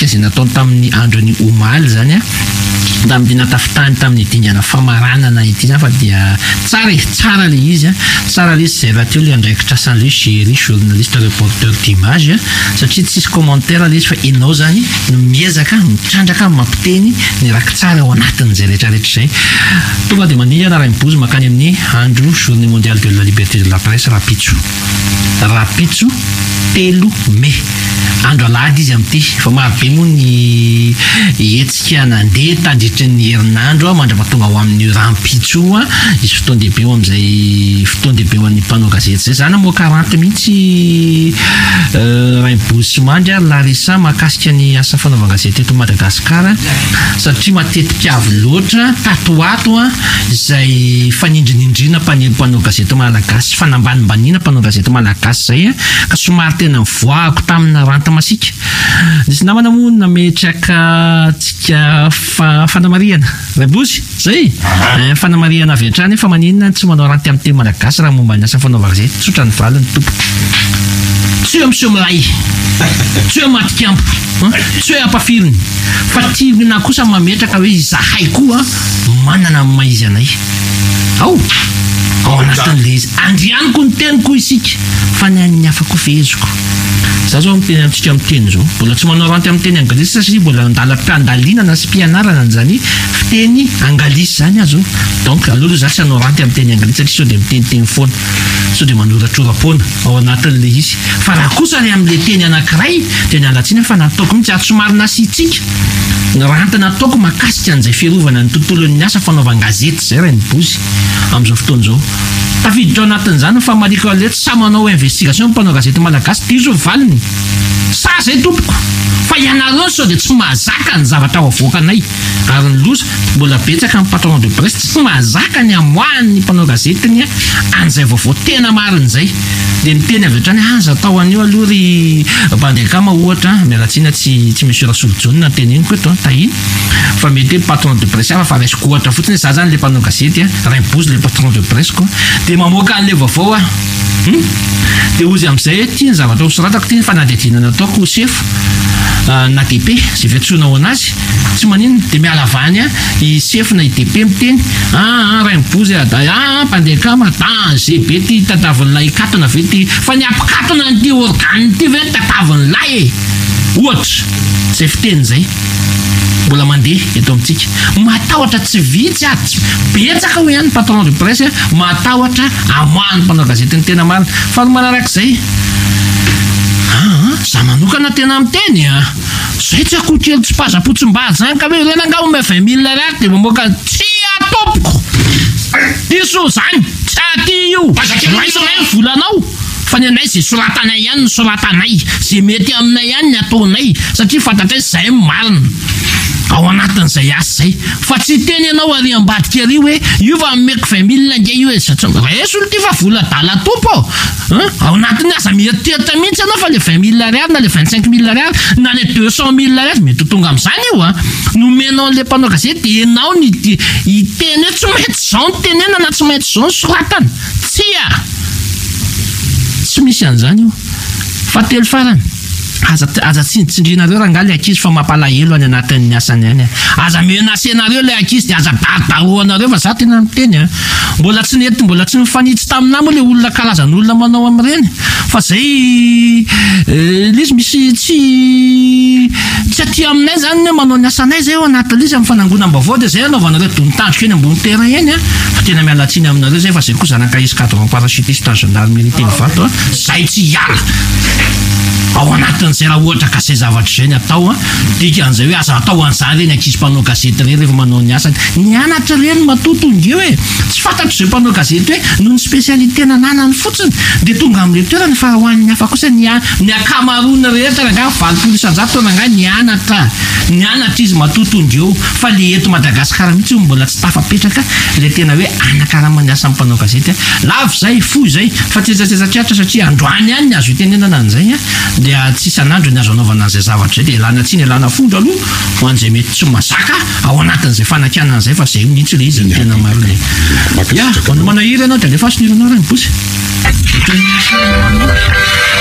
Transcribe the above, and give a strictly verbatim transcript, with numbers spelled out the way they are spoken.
mahakasika izay nataony tamin'ny andron'ny omaly zany a tamin'ny natafitany tamin'ny dingana famaranana ity zany fa dia tsara e tsara le izy a tsara le izy zay raha teo le andraikitra Saint-Louis Géry journaliste reporter d'image a satria tsisy commentaire le izy fa ianao zany no miezaka mitrandraka mampiteny ny raha tsara ao anatin'izay rehetrarehetra zay tonga dia mandeha na Raimbozy makany amin'ny andro journée mondiale de la liberté de la presse rapitso rapitso telo mai andro alahady izy amin'ity fa marobe moa ny hetsika nandeha tandritry ny herinandro mandrapatonga ao amin'ny rampitso a izy fotoan-dehibe eo amin'izay fotoan-dehibe ho an'ny mpanao gazety zay zany moa quarante mihitsy Raimbozy sy mandry Larissa mahakasika ny asa fanaovan-gazety eto Madagasikara satria matetika avy loatra tatoato a izay fanindrinindrina mpanao gazety malagasy fanambanimbaniana mpanao gazety malagasy zay a ka somary tena mivoako tamina ranta masika nisy namana moa nametraka tsika fanamariana Raimbozy zay fanamariana avy hatrany fa maninona tsy manao ranty amin'ny teny malagasy raha momba ny asa fanaovan-gazety tsotra ny valiny tompoko tsy eo miseho milay tsy eo matikampo tsy eo ampafiriny fa tigna kosa mametraka hoe izahay koa manana amin'ny maizy anay ao ao anatin'le izy andrianiko ny teniko isika fa ny an'ny hafa koa feheziko za zao miteny amintsika miteny zao mbola tsy manao ranty amin'ny teny angalisy satria mbola andala-mpiandalinana sy mpianarana zany fiteny angalisy zany azo donc aloha za tsy hanao ranty amin'ny teny angalisy satria sao dia miteniteny foana sao dia manoratsoram-poana ao anatin'le izy fa raha kosa ry amin'le teny anankiray dia ny alatsina fa nataoko mihitsy ato somary nasitsika ny ranty nataoko mahakasika an'izay fiarovana ny tontolon'ny asa fanaovan-gazety zay Raimbozy amin'izao fotoana zao tafiditra ao anatin'izany fa marika leto sa manao investigation mpanao gazety malagasy ty zo valiny sa zay tompoko fa ianareo sao dia tsy mahazaka ny zavatra ao avoakanay ary ny loza mbola betsaka ny patron de presse tsy mahazaka ny amoahany mpanao gazetiny an'izay vaovao tena marin'izay dia miteny avy hatrany aza tao an'io aloha ry bandekama ohatra mialatsina tsy tsy monsieur Rasolojonina teneny koa eto tahiny fa mety patron de presse hafa fa raisiko ohatra fotsiny za zany le mpanao gazety Raimbozy le patron de presse koa dia mamoaka an'le vaovao a dia ozy amin'izay tia ny zavatra hosoratako ty fa nadidinana ataoko sefo na D P zay fiantsona ao anazy tsy manino dia mialavany a i sefona i D P miteny ah Raimbozy a ah mpandekama da zay be ty tatavin'ilay katona ve ty fa ny ampikatona n'ity organe ty ve tatavin'ilay e ohatra zay fiteny zay mbola mandeha eto amintsika matahotra tsy vitsy aty betsaka ho ihany patron de presse matahotra amoahany mpanao gazety ny tena marina fa manarak'izay za manokana tena miteny a zay tsy akoho kely tsy pazapotsim-bady zany ka hoe rena nga ome vingt mille ariary dia mamoaka tsy atopoko iso zany tsy aty io raisanay volanao fa ny anay zay soratanay ihany ny soratanay zay mety aminay ihany ny ataonay satria fantatray zay marina ao anatin'izay asa zay fa tsy teny ianao ary ambadika ary hoe io va meko vingt mille nge io e resolo ty fa vola dala tompo ao anatin'ny asa mieritreritra mihitsy ianao fa le vingt mille ariary na le vingt-cinq mille ariary na le deux cent mille ariary mety ho tonga amin'izany io a nomenao le mpanao gazety dia ianao ny iteny hoe tsy mety zao ny tenena na tsy mety zao ny soratana tsy a tsy misy an'izany io fa telo farany aza aza tsindritsindrinareo raha nga le ankizy fa mampalahelo any anatin'ny asany any aza menasenareo le ankizy dia aza daroanareo fa za tena miteny a mbola tsy nety mbola tsy mifanitsy taminah moa le olona karazan'olona manao amin'ireny fa zay lizy misy tsy tsy aty aminay zany manao ny asanay zay ao anatin'le izy amin'ny fanangonam-baovao dia zay anaovanareo donitandrika eny ambony terrain eny a fa tena mialatsiny aminareo zay fa zay koa zanakaizy cadre parachutiste en gendarmerie teny vato a zay tsy hiala ao anatin'izay raha ohatra ka zay zavatra zay ny atao a dikan'izay hoe aza atao an'izany reny ankizy mpanao gazety reny rehefa manao ny asany nianatra reny matotongeo e tsy fantatro zay mpanao gazety hoe noho ny spécialité nananany fotsiny dia tonga amin'le toerany fa hoan'ny hafa kosa ny akamarona rehetra ranga valopolo isan-jato ranga nianatra nianatra izy matotongeo fa le eto Madagasikara mihitsy mbola tsy tafapetraka le tena hoe anakarama ny asa mpanao gazety lavo zay fo zay fa tsetsatsetsatreatra satria androany ihany ny azo itenenana an'izay a dia tsy isan'andro ny azo anaovana an'izay zavatra zay dia elana tsiny elana fondro aloha ho an'izay mety tsy mazaka ao anatin'izay fanakianana izay fa zay mihitsy le izy ny tena maro le ya manahiry ianao dia alefa asoniranao Raimbozy